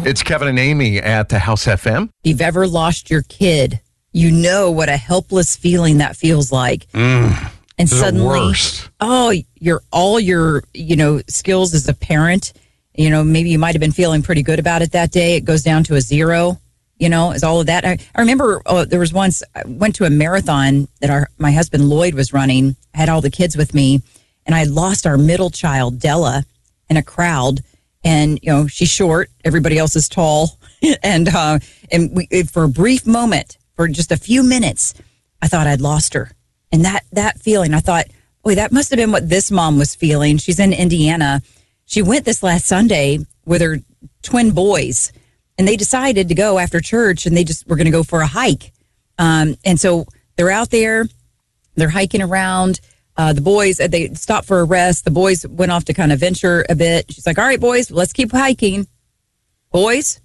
It's Kevin and Amy at the House FM. If you've ever lost your kid, you know what a helpless feeling that feels like. And suddenly, worst. all your skills as a parent, maybe you might have been feeling pretty good about it that day. It goes down to a zero, is all of that. I remember there was once I went to a marathon that my husband Lloyd was running. I had all the kids with me, and I lost our middle child, Della, in a crowd. And, she's short. Everybody else is tall. and we, for a brief moment, for just a few minutes, I thought I'd lost her. And that feeling, I thought, boy, that must have been what this mom was feeling. She's in Indiana. She went this last Sunday with her twin boys, and they decided to go after church, and they just were going to go for a hike. And so they're out there, they're hiking around. The boys, they stopped for a rest. The boys went off to kind of venture a bit. She's like, all right, boys, let's keep hiking. Boys.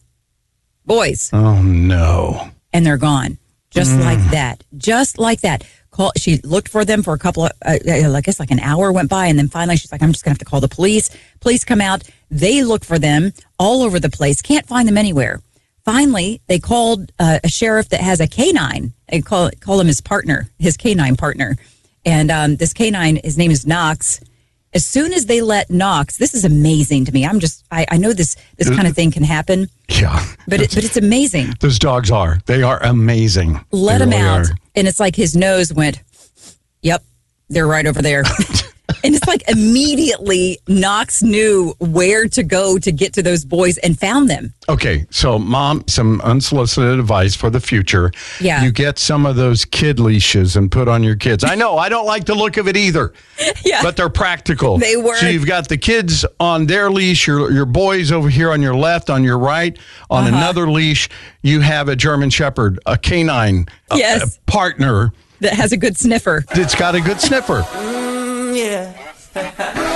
Oh, no. And they're gone. Just like that. Just like that. She looked for them for a couple of, I guess like an hour went by. And then finally she's like, I'm just going to have to call the police. Police come out. They look for them all over the place. Can't find them anywhere. Finally, they called a sheriff that has a canine. They call him his partner, his canine partner. And this canine, his name is Knox. As soon as they let Knox, this is amazing to me. I know this kind of thing can happen. Yeah. But it's amazing. Those dogs they are amazing. Let they him really out. are. And it's like his nose went, yep, they're right over there. And it's like immediately Knox knew where to go to get to those boys and found them. Okay, so Mom, some unsolicited advice for the future. Yeah. You get some of those kid leashes and put on your kids. I know, I don't like the look of it either. Yeah. But they're practical. They work. So you've got the kids on their leash, your boys over here on your left, on your right. On another leash, you have a German Shepherd, a canine, Yes. a partner. That has a good sniffer. It's got a good sniffer. Yeah.